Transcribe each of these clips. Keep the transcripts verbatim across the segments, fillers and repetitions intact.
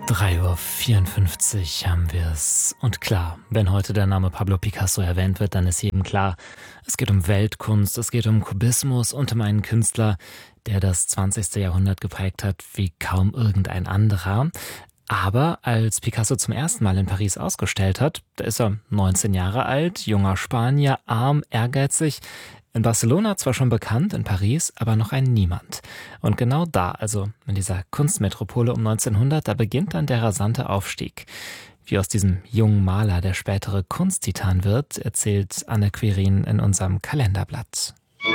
drei Uhr vierundfünfzig haben wir es. Und klar, wenn heute der Name Pablo Picasso erwähnt wird, dann ist jedem klar, es geht um Weltkunst, es geht um Kubismus und um einen Künstler, der das zwanzigste Jahrhundert geprägt hat wie kaum irgendein anderer. Aber als Picasso zum ersten Mal in Paris ausgestellt hat, da ist er neunzehn Jahre alt, junger Spanier, arm, ehrgeizig, in Barcelona zwar schon bekannt, in Paris aber noch ein Niemand. Und genau da, also in dieser Kunstmetropole um neunzehnhundert, da beginnt dann der rasante Aufstieg. Wie aus diesem jungen Maler der spätere Kunsttitan wird, erzählt Anne Quirin in unserem Kalenderblatt.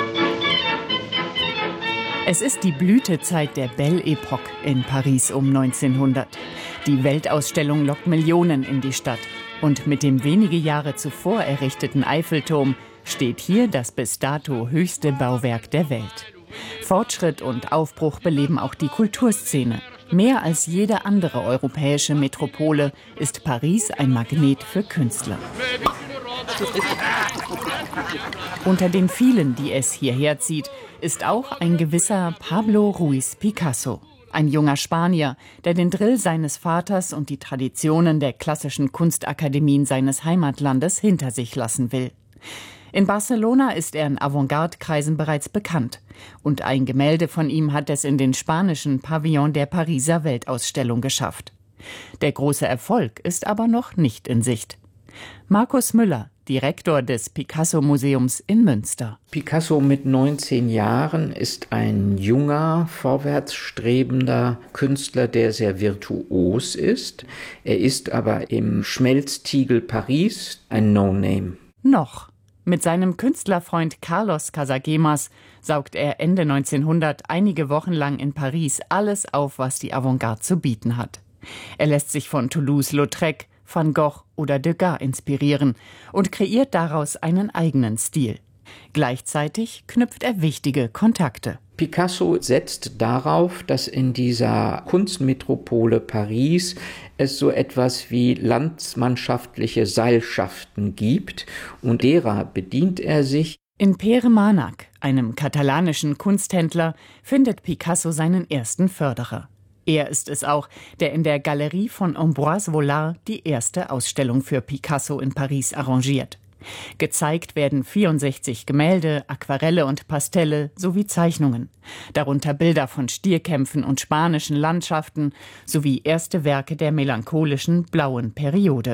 Es ist die Blütezeit der Belle Époque in Paris um neunzehnhundert. Die Weltausstellung lockt Millionen in die Stadt. Und mit dem wenige Jahre zuvor errichteten Eiffelturm steht hier das bis dato höchste Bauwerk der Welt. Fortschritt und Aufbruch beleben auch die Kulturszene. Mehr als jede andere europäische Metropole ist Paris ein Magnet für Künstler. Unter den vielen, die es hierher zieht, ist auch ein gewisser Pablo Ruiz Picasso. Ein junger Spanier, der den Drill seines Vaters und die Traditionen der klassischen Kunstakademien seines Heimatlandes hinter sich lassen will. In Barcelona ist er in Avantgarde-Kreisen bereits bekannt. Und ein Gemälde von ihm hat es in den spanischen Pavillon der Pariser Weltausstellung geschafft. Der große Erfolg ist aber noch nicht in Sicht. Markus Müller, Direktor des Picasso-Museums in Münster. Picasso mit neunzehn Jahren ist ein junger, vorwärtsstrebender Künstler, der sehr virtuos ist. Er ist aber im Schmelztiegel Paris ein No-Name. Noch. Mit seinem Künstlerfreund Carlos Casagemas saugt er Ende neunzehnhundert einige Wochen lang in Paris alles auf, was die Avantgarde zu bieten hat. Er lässt sich von Toulouse-Lautrec, Van Gogh oder Degas inspirieren und kreiert daraus einen eigenen Stil. Gleichzeitig knüpft er wichtige Kontakte. Picasso setzt darauf, dass in dieser Kunstmetropole Paris es so etwas wie landsmannschaftliche Seilschaften gibt und derer bedient er sich. In Pere Manac, einem katalanischen Kunsthändler, findet Picasso seinen ersten Förderer. Er ist es auch, der in der Galerie von Ambroise Vollard die erste Ausstellung für Picasso in Paris arrangiert. Gezeigt werden vierundsechzig Gemälde, Aquarelle und Pastelle sowie Zeichnungen. Darunter Bilder von Stierkämpfen und spanischen Landschaften sowie erste Werke der melancholischen blauen Periode.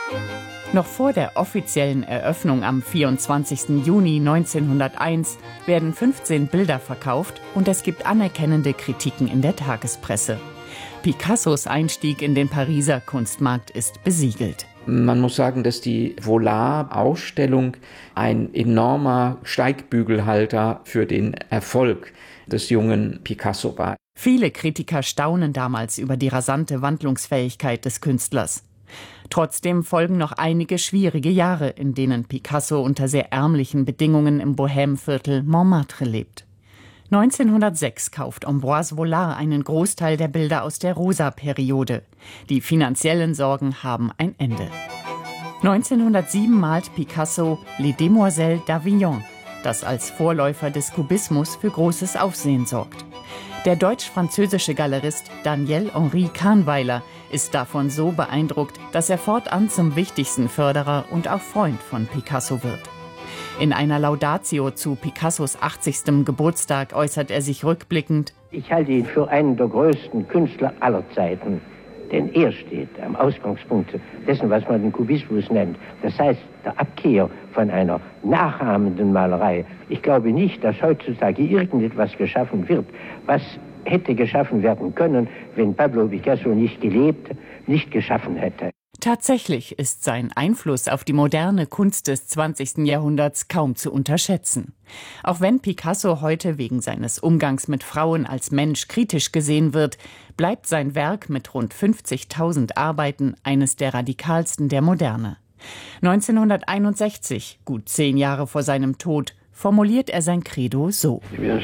Noch vor der offiziellen Eröffnung am vierundzwanzigsten Juni neunzehnhunderteins werden fünfzehn Bilder verkauft und es gibt anerkennende Kritiken in der Tagespresse. Picassos Einstieg in den Pariser Kunstmarkt ist besiegelt. Man muss sagen, dass die Vollard-Ausstellung ein enormer Steigbügelhalter für den Erfolg des jungen Picasso war. Viele Kritiker staunen damals über die rasante Wandlungsfähigkeit des Künstlers. Trotzdem folgen noch einige schwierige Jahre, in denen Picasso unter sehr ärmlichen Bedingungen im Bohème-Viertel Montmartre lebt. neunzehnhundertsechs kauft Ambroise Vollard einen Großteil der Bilder aus der Rosa-Periode. Die finanziellen Sorgen haben ein Ende. neunzehnhundertsieben malt Picasso Les Demoiselles d'Avignon, das als Vorläufer des Kubismus für großes Aufsehen sorgt. Der deutsch-französische Galerist Daniel-Henri Kahnweiler ist davon so beeindruckt, dass er fortan zum wichtigsten Förderer und auch Freund von Picasso wird. In einer Laudatio zu Picassos achtzigstem Geburtstag äußert er sich rückblickend: Ich halte ihn für einen der größten Künstler aller Zeiten, denn er steht am Ausgangspunkt dessen, was man den Kubismus nennt. Das heißt, der Abkehr von einer nachahmenden Malerei. Ich glaube nicht, dass heutzutage irgendetwas geschaffen wird, was hätte geschaffen werden können, wenn Pablo Picasso nicht gelebt, nicht geschaffen hätte. Tatsächlich ist sein Einfluss auf die moderne Kunst des zwanzigsten Jahrhunderts kaum zu unterschätzen. Auch wenn Picasso heute wegen seines Umgangs mit Frauen als Mensch kritisch gesehen wird, bleibt sein Werk mit rund fünfzigtausend Arbeiten eines der radikalsten der Moderne. neunzehnhunderteinundsechzig, gut zehn Jahre vor seinem Tod, formuliert er sein Credo so: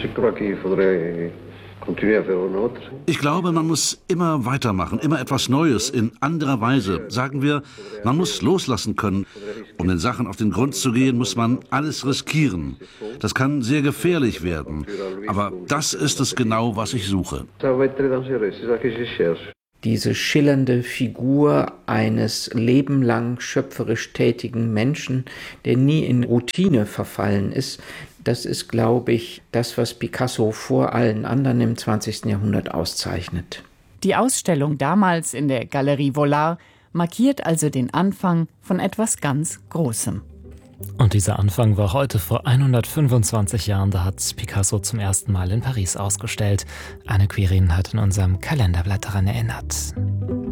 Ich glaube, man muss immer weitermachen, immer etwas Neues in anderer Weise. Sagen wir, man muss loslassen können. Um den Sachen auf den Grund zu gehen, muss man alles riskieren. Das kann sehr gefährlich werden. Aber das ist es genau, was ich suche. Diese schillernde Figur eines lebenlang schöpferisch tätigen Menschen, der nie in Routine verfallen ist, das ist, glaube ich, das, was Picasso vor allen anderen im zwanzigsten Jahrhundert auszeichnet. Die Ausstellung damals in der Galerie Vollard markiert also den Anfang von etwas ganz Großem. Und dieser Anfang war heute vor hundertfünfundzwanzig Jahren, da hat Picasso zum ersten Mal in Paris ausgestellt. Anne Quirin hat in unserem Kalenderblatt daran erinnert.